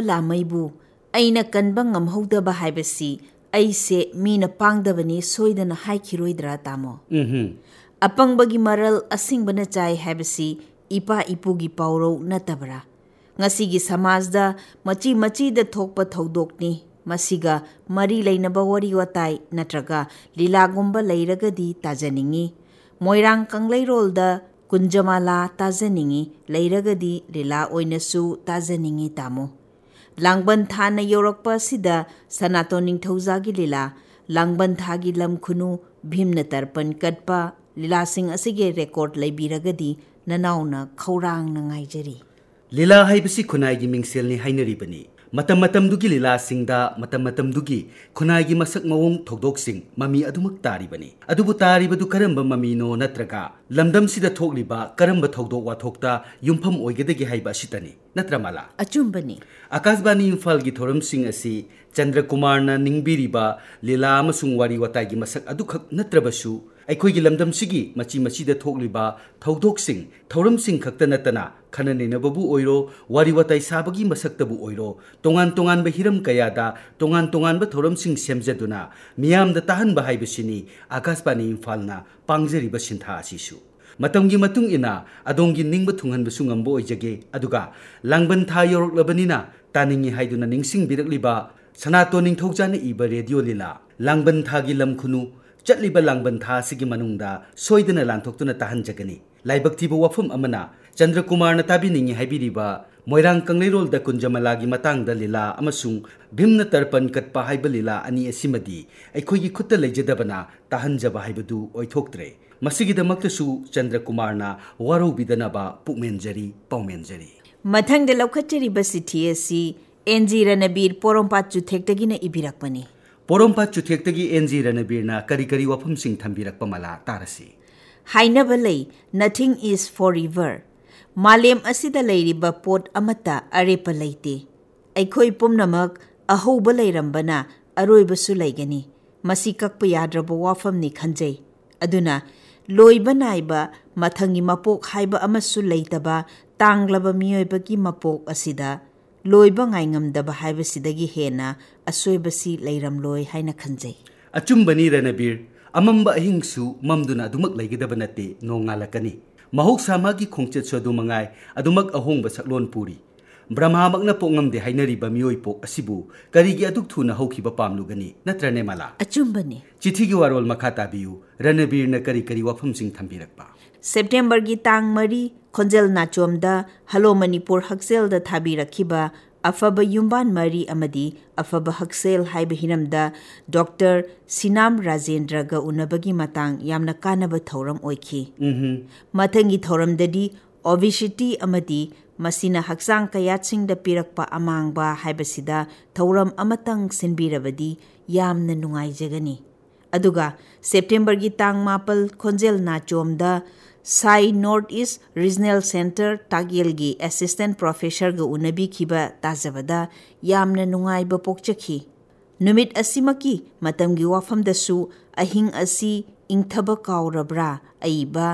ꯂꯥꯃꯩꯕꯨ ꯑꯩꯅ ꯀꯟꯕ ꯉꯝꯍꯧꯗꯕ ꯍꯥꯏꯕꯁꯤ ꯑꯩꯁꯦ ꯃꯤꯅ ꯄꯥꯡꯗꯕꯅꯤ ꯁꯣꯏꯗꯅ ꯍꯥꯏꯈꯤꯔꯣꯏꯗ꯭ꯔꯥ ꯇꯥꯃꯣ? ꯑꯄꯪꯕꯒꯤ ꯃꯔꯜ ꯑꯁꯤꯡꯕꯅ ꯆꯥꯏ ꯍꯥꯏꯕꯁꯤ ꯏꯄꯥ ꯏꯄꯨꯒꯤ ꯄꯥꯎꯔꯧ ꯅꯠꯇꯕ꯭ꯔꯥ? ꯉꯁꯤꯒꯤ ꯁꯃꯥꯖꯗ ꯃꯆꯤ ꯃꯆꯤꯗ ꯊꯣꯛꯄ ꯊꯧꯗꯣꯛꯅꯤ, ꯃꯁꯤꯒ ꯃꯔꯤ ꯂꯩꯅꯕ ꯋꯥꯔꯤ ꯋꯥꯇꯥꯏ ꯅꯠꯇ꯭ꯔꯒ ꯂꯤꯂꯥꯒꯨꯝꯕ ꯂꯩꯔꯒꯗꯤ ꯇꯥꯖꯅꯤꯡꯉꯤ꯫ ꯃꯣꯏꯔꯥꯡ ꯀꯪꯂꯩꯔꯣꯜꯗ ꯀꯨꯟꯖꯃꯥꯂꯥ ꯇꯥꯖꯅꯤꯡꯉꯤ, ꯂꯩꯔꯒꯗꯤ ꯂꯤꯂꯥ ꯑꯣꯏꯅꯁꯨ ꯇꯥꯖꯅꯤꯡꯉꯤ ꯇꯥꯃꯣ꯫ ꯂꯥꯡꯕꯟ ꯊꯥꯅ ꯌꯧꯔꯛꯄ ꯑꯁꯤꯗ ꯁꯅꯥꯇꯣꯟ ꯅꯤꯡꯊꯧꯖꯥꯒꯤ ꯂꯤꯂꯥ, ꯂꯥꯡꯕꯟ ꯊꯥꯒꯤ ꯂꯝ ꯈꯨꯅꯨ, ꯚꯤꯝꯅ ꯇꯔꯄꯟ ꯀꯠꯄ ꯂꯤꯂꯥꯁꯤꯡ ꯑꯁꯤꯒꯤ ꯔꯦꯀꯣꯔꯗ ꯂꯩꯕꯤꯔꯒꯗꯤ ꯅꯅꯥꯎꯅ ꯈꯧꯔꯥꯡꯅ ꯉꯥꯏꯖꯔꯤ꯫ ꯂꯤꯂꯥ ꯍꯥꯏꯕꯁꯤ ꯈꯨꯟꯅꯥꯏꯒꯤ ꯃꯤꯡꯁꯦꯜꯅꯤ ꯍꯥꯏꯅꯔꯤꯕꯅꯤ꯫ ꯃꯇꯝ ꯃꯇꯝꯗꯨꯒꯤ ꯂꯤꯂꯥꯁꯤꯡꯗ ꯃꯇꯝ ꯃꯇꯝꯗꯨꯒꯤ ꯈꯨꯟꯅꯥꯏꯒꯤ ꯃꯁꯛ ꯃꯑꯣꯡ ꯊꯧꯗꯣꯛꯁꯤꯡ ꯃꯃꯤ ꯑꯗꯨꯃꯛ ꯇꯥꯔꯤꯕꯅꯤ꯫ ꯑꯗꯨꯕꯨ ꯇꯥꯔꯤꯕꯗꯨ ꯀꯔꯝꯕ ꯃꯃꯤꯅꯣ ꯅꯠꯇ꯭ꯔꯒ ꯂꯝꯗꯝꯁꯤꯗ ꯊꯣꯛꯂꯤꯕ ꯀꯔꯝꯕ ꯊꯧꯗꯣꯛ ꯋꯥꯊꯣꯛꯇ ꯌꯨꯝꯐꯝ ꯑꯣꯏꯒꯗꯒꯦ ꯍꯥꯏꯕ ꯑꯁꯤꯇꯅꯤ, ꯅꯠꯇ꯭ꯔ ꯃꯥꯂꯥ? ꯑꯆꯨꯝꯕꯅꯤ꯫ ꯑꯀꯥꯁꯕꯥꯅꯤ ꯏꯝꯐꯥꯜꯒꯤ ꯊꯧꯔꯝꯁꯤꯡ ꯑꯁꯤ ꯆꯟꯗ꯭ꯔꯀꯨꯃꯥꯔꯅ ꯅꯤꯡꯕꯤꯔꯤꯕ ꯂꯤꯂꯥ ꯑꯃꯁꯨꯡ ꯋꯥꯔꯤ ꯋꯥꯇꯥꯏꯒꯤ ꯃꯁꯛ ꯑꯗꯨꯈꯛ ꯅꯠꯇ꯭ꯔꯕꯁꯨ ꯑꯩꯈꯣꯏꯒꯤ ꯂꯝꯗꯝꯁꯤꯒꯤ ꯃꯆꯤ ꯃꯆꯤꯗ ꯊꯣꯛꯂꯤꯕ ꯊꯧꯗꯣꯛꯁꯤꯡ, ꯊꯧꯔꯝꯁꯤꯡ ꯈꯛꯇ ꯅꯠꯇꯅ ꯈꯟꯅ ꯅꯩꯅꯕꯕꯨ ꯑꯣꯏꯔꯣ, ꯋꯥꯔꯤ ꯋꯥꯇꯥꯏ ꯁꯥꯕꯒꯤ ꯃꯁꯛꯇꯕꯨ ꯑꯣꯏꯔꯣ, ꯇꯣꯉꯥꯟ ꯇꯣꯉꯥꯟꯕ ꯍꯤꯔꯝ ꯀꯌꯥꯗ ꯇꯣꯉꯥꯟ ꯇꯣꯉꯥꯟꯕ ꯊꯧꯔꯝꯁꯤꯡ ꯁꯦꯝꯖꯗꯨꯅ ꯃꯤꯌꯥꯝꯗ ꯇꯥꯍꯟꯕ ꯍꯥꯏꯕꯁꯤꯅꯤ ꯑꯀꯥꯁꯕꯥꯅꯤ ꯏꯝꯐꯥꯜꯅ ꯄꯥꯡꯖꯔꯤꯕ ꯁꯤꯟꯊꯥ ꯑꯁꯤꯁꯨ꯫ ꯃꯇꯝꯒꯤ ꯃꯇꯨꯡ ꯏꯟꯅ ꯑꯗꯣꯝꯒꯤ ꯅꯤꯡꯕ ꯊꯨꯡꯍꯟꯕꯁꯨ ꯉꯝꯕ ꯑꯣꯏꯖꯒꯦ, ꯑꯗꯨꯒ ꯂꯥꯡꯕꯟ ꯊꯥ ꯌꯧꯔꯛꯂꯕꯅꯤꯅ ꯇꯥꯅꯤꯡꯉꯤ ꯍꯥꯏꯗꯨꯅ ꯅꯤꯡꯁꯤꯡꯕꯤꯔꯛꯂꯤꯕ ꯁꯅꯥꯇꯣꯟ ꯅꯤꯡꯊꯧꯖꯥꯅ ꯏꯕ ꯔꯦꯗꯤꯑꯣ ꯂꯤꯂꯥ ꯂꯥꯡꯕꯟ ꯊꯥꯒꯤ ꯂꯝ ꯈꯨꯅꯨ ꯆꯠꯂꯤꯕ ꯂꯥꯡꯕꯟ ꯊꯥ ꯑꯁꯤꯒꯤ ꯃꯅꯨꯡꯗ ꯁꯣꯏꯗꯅ ꯂꯥꯟꯊꯣꯛꯇꯨꯅ ꯇꯥꯍꯟꯖꯒꯅꯤ꯫ ꯂꯥꯏꯕꯛ ꯊꯤꯕ ꯋꯥꯐꯝ ꯑꯃꯅ ꯆꯟꯗ꯭ꯔꯀꯨꯃꯥꯔꯅ ꯇꯥꯕꯤꯅꯤꯡꯉꯤ ꯍꯥꯏꯕꯤꯔꯤꯕ ꯃꯣꯏꯔꯥꯡ ꯀꯪꯂꯩꯔꯣꯜꯗ ꯀꯨꯟꯖꯃꯥꯂꯥꯒꯤ ꯃꯇꯥꯡꯗ ꯂꯤꯂꯥ ꯑꯃꯁꯨꯡ ꯚꯤꯝꯅ ꯇꯔꯄꯟ ꯀꯠꯄ ꯍꯥꯏꯕ ꯂꯤꯂꯥ ꯑꯅꯤ ꯑꯁꯤꯃꯗꯤ ꯑꯩꯈꯣꯏꯒꯤ ꯈꯨꯠꯇ ꯂꯩꯖꯗꯕꯅ ꯇꯥꯍꯟꯖꯕ ꯍꯥꯏꯕꯗꯨ ꯑꯣꯏꯊꯣꯛꯇ꯭ꯔꯦ꯫ ꯃꯁꯤꯒꯤꯗꯃꯛꯇꯁꯨ ꯆꯟꯗ꯭ꯔꯀꯨꯃꯥꯔꯅ ꯋꯥꯔꯧꯕꯤꯗꯅꯕ ꯄꯨꯛꯃꯦꯟꯖꯔꯤ, ꯄꯥꯎꯃꯦꯟꯖꯔꯤ꯫ ꯃꯊꯪꯗ ꯂꯧꯈꯠꯆꯔꯤꯕ ꯆꯤꯊꯤ ꯑꯁꯤ NG ꯔꯅꯕꯤꯔ ꯄꯣꯔꯣꯝꯄꯥꯠ ꯆꯨꯊꯦꯛꯇꯒꯤꯅ ꯏꯕꯤꯔꯛꯄꯅꯤ꯫ ꯄꯣꯔꯣꯝꯄꯥꯠ ꯆꯨꯊꯦꯛꯇꯒꯤ NG ꯔꯅꯕꯤꯔꯅ ꯀꯔꯤ ꯀꯔꯤ ꯋꯥꯐꯝꯁꯤꯡ ꯊꯝꯕꯤꯔꯛꯄ ꯃꯂꯥ ꯇꯥꯔꯁꯤ꯫ ꯍꯥꯏꯅꯕ ꯂꯩ, ꯅꯊꯤꯡ ꯏꯁ ꯐꯣꯔꯏꯚꯔ꯫ ꯃꯥꯂꯦꯝ ꯑꯁꯤꯗ ꯂꯩꯔꯤꯕ ꯄꯣꯠ ꯑꯃꯠꯇ ꯑꯔꯦꯞꯄ ꯂꯩꯇꯦ꯫ ꯑꯩꯈꯣꯏ ꯄꯨꯝꯅꯃꯛ ꯑꯍꯧꯕ ꯂꯩꯔꯝꯕꯅ ꯑꯔꯣꯏꯕꯁꯨ ꯂꯩꯒꯅꯤ꯫ ꯃꯁꯤ ꯀꯛꯄ ꯌꯥꯗ꯭ꯔꯕ ꯋꯥꯐꯝꯅꯤ ꯈꯟꯖꯩ꯫ ꯑꯗꯨꯅ ꯂꯣꯏꯕ ꯅꯥꯏꯕ ꯃꯊꯪꯒꯤ ꯃꯄꯣꯛ ꯍꯥꯏꯕ ꯑꯃꯁꯨ ꯂꯩꯇꯕ ꯇꯥꯡꯂꯕ ꯃꯤꯑꯣꯏꯕꯒꯤ ꯃꯄꯣꯛ ꯑꯁꯤꯗ ꯂꯣꯏꯕ ꯉꯥꯏꯉꯝꯗꯕ ꯍꯥꯏꯕꯁꯤꯗꯒꯤ ꯍꯦꯟꯅ ꯑꯁꯣꯏꯕꯁꯤ ꯂꯩꯔꯝꯂꯣꯏ ꯍꯥꯏꯅ ꯈꯟꯖꯩ꯫ ꯑꯆꯨꯝꯕꯅꯤ ꯔꯅꯕꯤꯔ, ꯑꯃꯝꯕ ꯑꯍꯤꯡꯁꯨ ꯃꯝꯗꯨꯅ ꯑꯗꯨꯃꯛ ꯂꯩꯒꯗꯕ ꯅꯠꯇꯦ, ꯅꯣꯡꯉꯥꯜꯂꯛꯀꯅꯤ꯫ ꯃꯍꯧꯁꯥ ꯃꯥꯒꯤ ꯈꯣꯡꯆꯠꯁꯨ ꯑꯗꯨ ꯃꯉꯥꯏ, ꯑꯗꯨꯃꯛ ꯑꯍꯣꯡꯕ ꯁꯛꯂꯣꯟ ꯄꯨꯔꯤ꯫ ꯕ꯭ꯔꯍ꯭ꯃꯥꯃꯛꯅ ꯄꯣꯛꯉꯝꯗꯦ ꯍꯥꯏꯅꯔꯤꯕ ꯃꯤꯑꯣꯏꯄꯣꯛ ꯑꯁꯤꯕꯨ ꯀꯔꯤꯒꯤ ꯑꯗꯨꯛ ꯊꯨꯅ ꯍꯧꯈꯤꯕ ꯄꯥꯝꯂꯨꯒꯅꯤ, ꯅꯠꯇ꯭ꯔꯅꯦ ꯃꯥꯂꯥ? ꯑꯆꯨꯝꯕꯅꯤ꯫ ꯆꯤꯊꯤꯒꯤ ꯋꯥꯔꯣꯜ ꯃꯈꯥ ꯇꯥꯕꯤꯌꯨ꯫ ꯔꯅꯕꯤꯔꯅ ꯀꯔꯤ ꯀꯔꯤ ꯋꯥꯐꯝꯁꯤꯡ ꯊꯝꯕꯤꯔꯛꯄ? ꯁꯦꯞꯇꯦꯝꯕꯔꯒꯤ ꯇꯥꯡ 4 ꯈꯣꯟꯖꯦꯜ ꯅꯥꯆꯣꯝꯗ ꯍꯜꯂꯣ ꯃꯅꯤꯄꯨꯔ ꯍꯛꯁꯦꯜꯗ ꯊꯥꯕꯤꯔꯛꯈꯤꯕ ꯑꯐꯕ ꯌꯨꯝꯕꯥꯟ ꯃꯔꯤ ꯑꯃꯗꯤ ꯑꯐꯕ ꯍꯛꯁꯦꯜ ꯍꯥꯏꯕ ꯍꯤꯔꯝꯗ ꯗꯣꯛꯇꯔ ꯁꯤꯅꯥꯝ ꯔꯥꯖꯦꯟꯗ꯭ꯔꯒ ꯎꯅꯕꯒꯤ ꯃꯇꯥꯡ ꯌꯥꯝꯅ ꯀꯥꯟꯅꯕ ꯊꯧꯔꯝ ꯑꯣꯏꯈꯤ꯫ ꯃꯊꯪꯒꯤ ꯊꯧꯔꯝꯗꯗꯤ ꯑꯣꯕꯤꯁꯤꯇꯤ ꯑꯃꯗꯤ ꯃꯁꯤꯅ ꯍꯛꯆꯥꯡ ꯀꯌꯥꯠꯁꯤꯡꯗ ꯄꯤꯔꯛꯄ ꯑꯃꯥꯡꯕ ꯍꯥꯏꯕꯁꯤꯗ ꯊꯧꯔꯝ ꯑꯃꯇꯪ ꯁꯤꯟꯕꯤꯔꯕꯗꯤ ꯌꯥꯝꯅ ꯅꯨꯡꯉꯥꯏꯖꯒꯅꯤ꯫ ꯑꯗꯨꯒ ꯁꯦꯞꯇꯦꯝꯕꯔꯒꯤ ꯇꯥꯡ 4 ꯈꯣꯟꯖꯦꯜ ꯅꯥꯆꯣꯝꯗ ꯁꯥꯏ north east regional centre ꯇꯥꯛꯌꯦꯜꯒꯤ assistant ꯄ꯭ꯔꯣꯐꯦꯁꯔꯒ ꯎꯅꯕꯤꯈꯤꯕ ꯇꯥꯖꯕꯗ ꯌꯥꯝꯅ ꯅꯨꯡꯉꯥꯏꯕ ꯄꯣꯛꯆꯈꯤ꯫ ꯅꯨꯃꯤꯠ ꯑꯁꯤꯃꯛꯀꯤ ꯃꯇꯝꯒꯤ ꯋꯥꯐꯝꯗꯁꯨ ꯑꯍꯤꯡ ꯑꯁꯤ ꯏꯪꯊꯕ ꯀꯥꯎꯔꯕ꯭ꯔꯥ ꯑꯏꯕ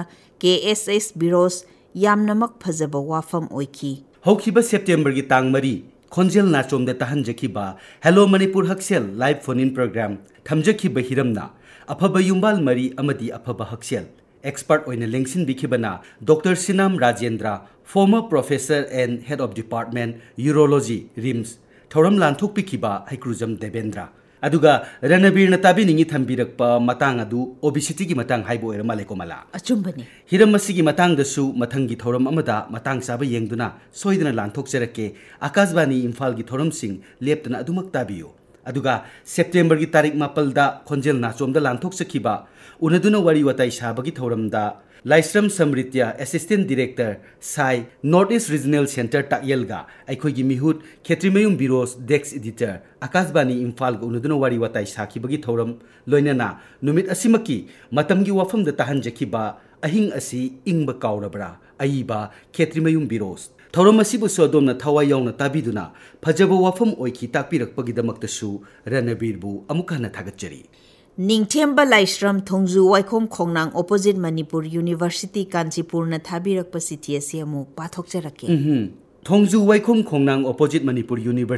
KSH ꯕꯤꯔꯣꯁ ꯌꯥꯝꯅꯃꯛ ꯐꯖꯕ ꯋꯥꯐꯝ ꯑꯣꯏꯈꯤ꯫ ꯍꯧꯈꯤꯕ ꯁꯦꯞꯇꯦꯝꯕꯔꯒꯤ ꯇꯥꯡ 4 ꯈꯣꯟꯖꯦꯜ ꯅꯥꯆꯣꯝꯗ ꯇꯥꯍꯟꯖꯈꯤꯕ ꯍꯦꯂꯣ ꯃꯅꯤꯄꯨꯔ ꯍꯛꯁꯦꯜ ꯂꯥꯏꯚ ꯐꯣꯟ ꯏꯟ ꯄ꯭ꯔꯣꯒ꯭ꯔꯥꯝ ꯊꯝꯖꯈꯤꯕ ꯍꯤꯔꯝꯅ ꯑꯐꯕ ꯌꯨꯝꯕꯥꯜ ꯃꯔꯤ ꯑꯃꯗꯤ ꯑꯐꯕ ꯍꯛꯁꯦꯜ ꯑꯦꯛꯁꯄꯔꯠ ꯑꯣꯏꯅ ꯂꯦꯡꯁꯤꯟꯕꯤꯈꯤꯕꯅ doctor ꯁꯤꯅꯥꯝ Rajendra, former professor and head of department ꯌꯨꯔꯣꯂꯣꯖꯤ RIMS, ꯊꯧꯔꯝ ꯂꯥꯟꯊꯣꯛꯄꯤꯈꯤꯕ ꯍꯩꯀ꯭ꯔꯨꯖꯝ ꯗꯦꯕꯦꯟꯗ꯭ꯔ꯫ ꯑꯗꯨꯒ ꯔꯅꯕꯤꯔꯅ ꯇꯥꯕꯤꯅꯤꯡꯉꯤ ꯊꯝꯕꯤꯔꯛꯄ ꯃꯇꯥꯡ ꯑꯗꯨ ꯑꯣꯕꯤꯁꯤꯇꯤꯒꯤ ꯃꯇꯥꯡ ꯍꯥꯏꯕ ꯑꯣꯏꯔ ꯃꯥꯜꯂꯦꯀꯣ ꯃꯂꯥ? ꯑꯆꯨꯝꯕꯅꯤ꯫ ꯍꯤꯔꯝ ꯑꯁꯤꯒꯤ ꯃꯇꯥꯡꯗꯁꯨ ꯃꯊꯪꯒꯤ ꯊꯧꯔꯝ ꯑꯃꯗ ꯃꯇꯥꯡ ꯆꯥꯕ ꯌꯦꯡꯗꯨꯅ ꯁꯣꯏꯗꯅ ꯂꯥꯟꯊꯣꯛꯆꯔꯛꯀꯦ꯫ ꯑꯀꯥꯁꯕꯥꯅꯤ ꯏꯝꯐꯥꯜꯒꯤ ꯊꯧꯔꯝꯁꯤꯡ ꯂꯦꯞꯇꯅ ꯑꯗꯨꯃꯛ ꯇꯥꯕꯤꯌꯨ꯫ ꯑꯗꯨꯒ ꯁꯦꯞꯇꯦꯝꯕꯔꯒꯤ ꯇꯥꯔꯤꯛ 4ꯗ ꯈꯣꯟꯖꯦꯜ ꯅꯥꯆꯣꯝꯗ ꯂꯥꯟꯊꯣꯛꯆꯈꯤꯕ ꯎꯅꯗꯨꯅ ꯋꯥꯔꯤ ꯋꯥꯇꯥꯏ ꯁꯥꯕꯒꯤ ꯊꯧꯔꯝꯗ ꯂꯥꯏꯁ꯭ꯔꯝ ꯁꯝꯔꯤꯇ꯭ꯌ ꯑꯦꯁꯤꯁꯇꯦꯟꯠ ꯗꯤꯔꯦꯛꯇꯔ ꯁꯥꯏ ꯅꯣꯔꯠ ꯏꯁ ꯔꯤꯖꯅꯦꯜ ꯁꯦꯟꯇꯔ ꯇꯥꯛꯌꯦꯜꯒ ꯑꯩꯈꯣꯏꯒꯤ ꯃꯤꯍꯨꯠ ꯈꯦꯇ꯭ꯔꯤꯃꯌꯨꯝ ꯕꯤꯔꯣꯁ ꯗꯦꯛꯁ ꯏꯗꯤꯇꯔ ꯑꯀꯥꯁꯕꯥꯅꯤ ꯏꯝꯐꯥꯜꯒ ꯎꯅꯗꯨꯅ ꯋꯥꯔꯤ ꯋꯥꯇꯥꯏ ꯁꯥꯈꯤꯕꯒꯤ ꯊꯧꯔꯝ, ꯂꯣꯏꯅꯅ ꯅꯨꯃꯤꯠ ꯑꯁꯤꯃꯛꯀꯤ ꯃꯇꯝꯒꯤ ꯋꯥꯐꯝꯗ ꯇꯥꯍꯟꯖꯈꯤꯕ ꯑꯍꯤꯡ ꯑꯁꯤ ꯏꯪꯕ ꯀꯥꯎꯔꯕ꯭ꯔꯥ ꯑꯏꯕ ꯈꯦꯇ꯭ꯔꯤꯃꯌꯨꯝ ꯕꯤꯔꯣꯁ꯫ ꯊꯧꯔꯝ ꯑꯁꯤꯕꯨꯁꯨ ꯑꯗꯣꯝꯅ ꯊꯋꯥꯏ ꯌꯥꯎꯅ ꯇꯥꯕꯤꯗꯨꯅ ꯐꯖꯕ ꯋꯥꯐꯝ ꯑꯣꯏꯈꯤ ꯇꯥꯛꯄꯤꯔꯛꯄꯒꯤꯗꯃꯛꯇꯁꯨ ꯔꯅꯕꯤꯔꯕꯨ ꯑꯃꯨꯛ ꯍꯟꯅ ꯊꯥꯒꯠꯆꯔꯤ꯫ ꯅꯤꯡꯊꯦꯝꯕ ꯂꯥꯏꯁ꯭ꯔꯝ ꯊꯣꯡꯖꯨ ꯋꯥꯏꯈꯣꯝ ꯈꯣꯡꯅꯥꯡ ꯑꯣꯄꯣꯖꯤꯠ ꯃꯅꯤꯄꯨꯔ ꯌꯨꯅꯤꯚꯔꯁꯤꯇꯤ ꯀꯥꯟꯆꯤꯄꯨꯔꯅ ꯊꯥꯕꯤꯔꯛꯄ ꯆꯤꯊꯤ ꯑꯁꯤ ꯑꯃꯨꯛ ꯄꯥꯊꯣꯛꯆꯔꯛꯀꯦ꯫ ꯊꯣꯡꯖꯨ ꯋꯥꯏꯈꯣꯝ ꯈꯣꯡꯅꯥꯡ ꯑꯣꯄꯣꯖꯤꯠ ꯃꯅꯤꯄꯨꯔ ꯌꯨꯅꯤꯚꯔꯁꯤꯇꯤ